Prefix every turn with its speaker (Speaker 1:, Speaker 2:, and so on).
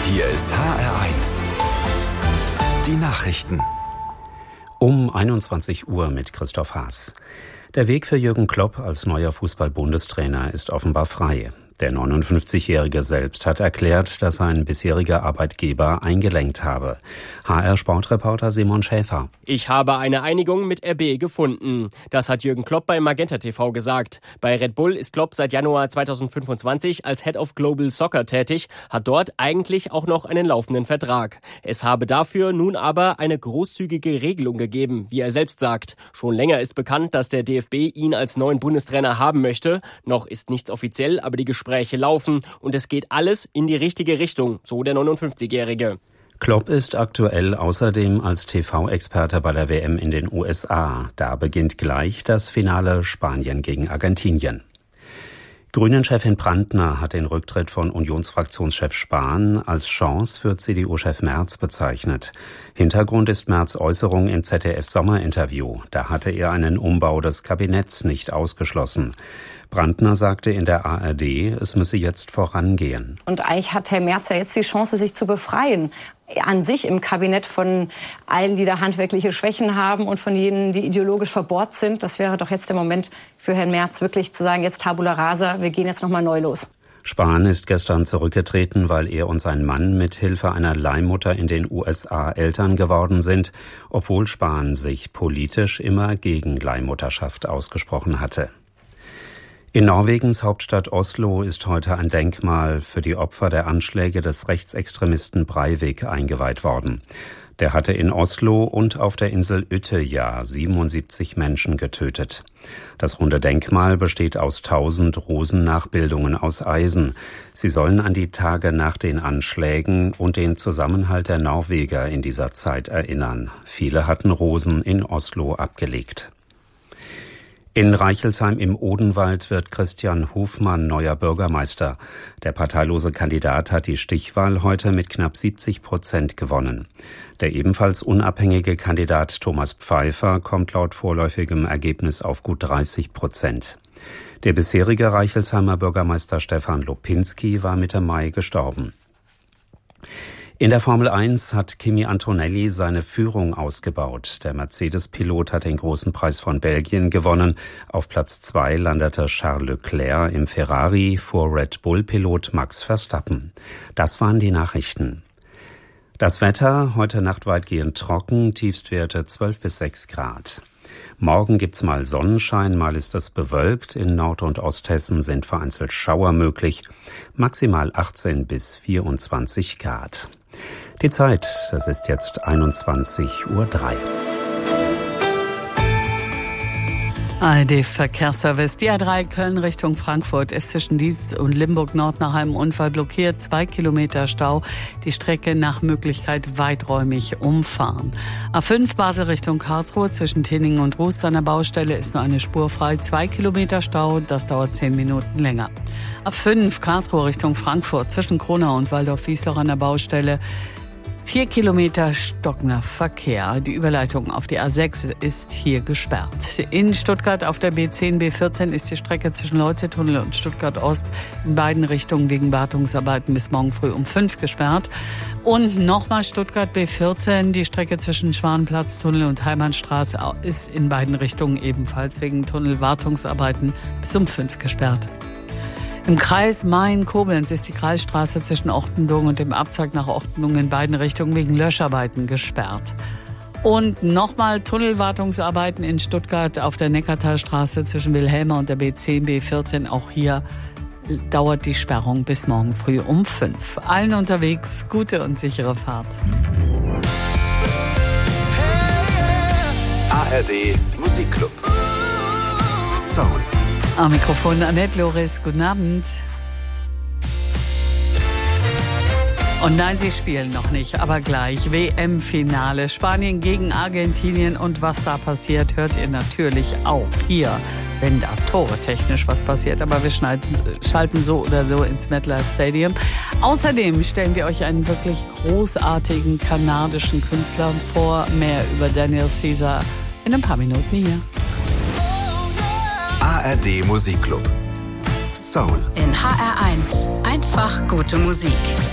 Speaker 1: Hier ist HR1. Die Nachrichten.
Speaker 2: Um 21 Uhr mit Christoph Haas. Der Weg für Jürgen Klopp als neuer Fußball-Bundestrainer ist offenbar frei. Der 59-Jährige selbst hat erklärt, dass sein bisheriger Arbeitgeber eingelenkt habe. HR-Sportreporter Simon Schäfer.
Speaker 3: Ich habe eine Einigung mit RB gefunden. Das hat Jürgen Klopp bei Magenta TV gesagt. Bei Red Bull ist Klopp seit Januar 2025 als Head of Global Soccer tätig, hat dort eigentlich auch noch einen laufenden Vertrag. Es habe dafür nun aber eine großzügige Regelung gegeben, wie er selbst sagt. Schon länger ist bekannt, dass der DFB ihn als neuen Bundestrainer haben möchte. Noch ist nichts offiziell, aber die Gespräche laufen und es geht alles in die richtige Richtung, so der 59-Jährige.
Speaker 2: Klopp ist aktuell außerdem als TV-Experte bei der WM in den USA. Da beginnt gleich das Finale Spanien gegen Argentinien. Grünen-Chefin Brandner hat den Rücktritt von Unionsfraktionschef Spahn als Chance für CDU-Chef Merz bezeichnet. Hintergrund ist Merz' Äußerung im ZDF-Sommerinterview. Da hatte er einen Umbau des Kabinetts nicht ausgeschlossen. Brandner sagte in der ARD, es müsse jetzt vorangehen.
Speaker 4: Und eigentlich hat Herr Merz ja jetzt die Chance, sich zu befreien. An sich im Kabinett von allen, die da handwerkliche Schwächen haben und von jenen, die ideologisch verbohrt sind. Das wäre doch jetzt der Moment für Herrn Merz, wirklich zu sagen, jetzt Tabula rasa, wir gehen jetzt nochmal neu los.
Speaker 2: Spahn ist gestern zurückgetreten, weil er und sein Mann mit Hilfe einer Leihmutter in den USA Eltern geworden sind, obwohl Spahn sich politisch immer gegen Leihmutterschaft ausgesprochen hatte. In Norwegens Hauptstadt Oslo ist heute ein Denkmal für die Opfer der Anschläge des Rechtsextremisten Breivik eingeweiht worden. Der hatte in Oslo und auf der Insel Utøya 77 Menschen getötet. Das runde Denkmal besteht aus 1000 Rosennachbildungen aus Eisen. Sie sollen an die Tage nach den Anschlägen und den Zusammenhalt der Norweger in dieser Zeit erinnern. Viele hatten Rosen in Oslo abgelegt. In Reichelsheim im Odenwald wird Christian Hofmann neuer Bürgermeister. Der parteilose Kandidat hat die Stichwahl heute mit knapp 70% gewonnen. Der ebenfalls unabhängige Kandidat Thomas Pfeiffer kommt laut vorläufigem Ergebnis auf gut 30%. Der bisherige Reichelsheimer Bürgermeister Stefan Lopinski war Mitte Mai gestorben. In der Formel 1 hat Kimi Antonelli seine Führung ausgebaut. Der Mercedes-Pilot hat den großen Preis von Belgien gewonnen. Auf Platz 2 landete Charles Leclerc im Ferrari vor Red Bull-Pilot Max Verstappen. Das waren die Nachrichten. Das Wetter, heute Nacht weitgehend trocken, Tiefstwerte 12 bis 6 Grad. Morgen gibt's mal Sonnenschein, mal ist es bewölkt. In Nord- und Osthessen sind vereinzelt Schauer möglich. Maximal 18 bis 24 Grad. Die Zeit, es ist jetzt 21:03 Uhr.
Speaker 5: ARD-Verkehrsservice. Die A3 Köln Richtung Frankfurt ist zwischen Dietz und Limburg Nord nach einem Unfall blockiert. 2 Kilometer Stau. Die Strecke nach Möglichkeit weiträumig umfahren. A5 Basel Richtung Karlsruhe zwischen Tinningen und Rust an der Baustelle ist nur eine Spur frei. 2 Kilometer Stau. Das dauert 10 Minuten länger. A5 Karlsruhe Richtung Frankfurt zwischen Kronau und Waldorf-Wiesloch an der Baustelle. 4 Kilometer stockender Verkehr. Die Überleitung auf die A6 ist hier gesperrt. In Stuttgart auf der B10, B14 ist die Strecke zwischen Leuthetunnel und Stuttgart Ost in beiden Richtungen wegen Wartungsarbeiten bis morgen früh um 5 gesperrt. Und nochmal Stuttgart B14, die Strecke zwischen Schwanenplatztunnel und Heimannstraße ist in beiden Richtungen ebenfalls wegen Tunnelwartungsarbeiten bis um 5 gesperrt. Im Kreis Main-Koblenz ist die Kreisstraße zwischen Ortendung und dem Abzweig nach Ortendung in beiden Richtungen wegen Löscharbeiten gesperrt. Und nochmal Tunnelwartungsarbeiten in Stuttgart auf der Neckartalstraße zwischen Wilhelma und der B10, B14. Auch hier dauert die Sperrung bis morgen früh um 5. Allen unterwegs gute und sichere Fahrt.
Speaker 1: ARD Musikclub. Soul.
Speaker 5: Am Mikrofon Annette Loris, guten Abend. Und nein, sie spielen noch nicht, aber gleich WM-Finale. Spanien gegen Argentinien und was da passiert, hört ihr natürlich auch hier, wenn da tore-technisch was passiert. Aber wir schalten so oder so ins MetLife Stadium. Außerdem stellen wir euch einen wirklich großartigen kanadischen Künstler vor. Mehr über Daniel Caesar in ein paar Minuten hier.
Speaker 1: ARD Musikclub. Soul.
Speaker 6: In HR1. Einfach gute Musik.